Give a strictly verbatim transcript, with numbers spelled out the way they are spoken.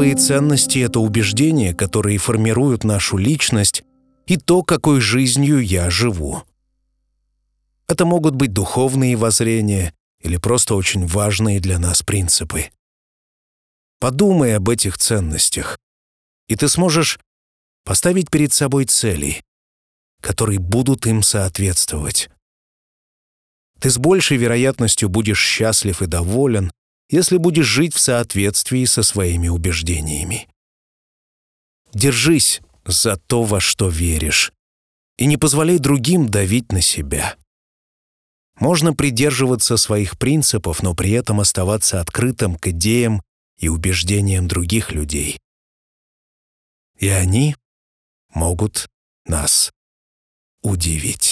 Смыслы и ценности — это убеждения, которые формируют нашу личность и то, какой жизнью я живу. Это могут быть духовные воззрения или просто очень важные для нас принципы. Подумай об этих ценностях, и ты сможешь поставить перед собой цели, которые будут им соответствовать. Ты с большей вероятностью будешь счастлив и доволен, если будешь жить в соответствии со своими убеждениями. Держись за то, во что веришь, и не позволяй другим давить на себя. Можно придерживаться своих принципов, но при этом оставаться открытым к идеям и убеждениям других людей. И они могут нас удивить.